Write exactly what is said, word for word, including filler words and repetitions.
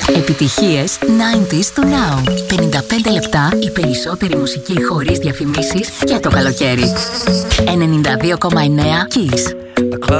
Επιτυχίες ενενήντα του Now. πενήντα πέντε λεπτά η περισσότερη μουσική χωρίς διαφημίσεις για το καλοκαίρι. ενενήντα δύο κόμμα εννέα Kiss.